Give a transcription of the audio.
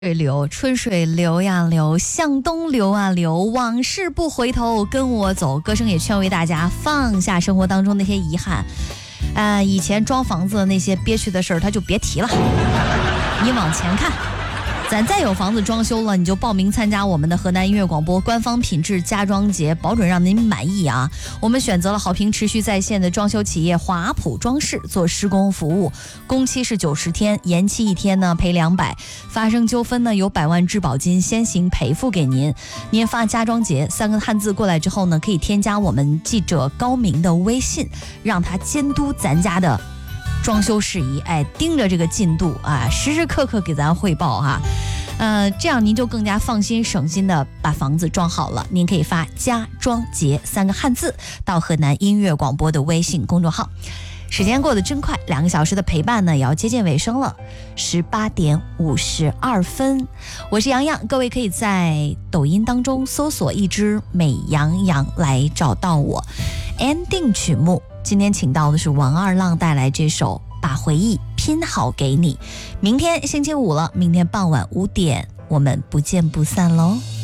水流，春水流呀流，向东流啊流，往事不回头，跟我走。歌声也劝慰大家放下生活当中那些遗憾，以前装房子的那些憋屈的事儿，他就别提了。你往前看，咱再有房子装修了，你就报名参加我们的河南音乐广播官方品质家装节，保准让您满意啊！我们选择了好评持续在线的装修企业华普装饰做施工服务，工期是90天，延期1天呢赔200，发生纠纷呢有100万质保金先行赔付给您。您发家装节3个汉字过来之后呢，可以添加我们记者高明的微信，让他监督咱家的装修事宜，盯着这个进度啊，时时刻刻给咱汇报啊。这样您就更加放心省心的把房子装好了。您可以发家装节3个汉字到河南音乐广播的微信公众号。时间过得真快，2个小时的陪伴呢也要接近尾声了，18点52分。我是洋洋，各位可以在抖音当中搜索一只美羊羊来找到我。ending 曲目今天请到的是王二浪带来这首把回忆拼好给你。明天星期五了，明天傍晚5点我们不见不散喽。